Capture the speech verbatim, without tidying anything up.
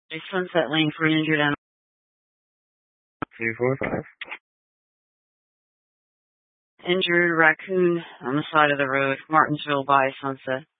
A Sunset Lane for an injured animal. Two four five. Injured raccoon on the side of the road, Martinsville by Sunset.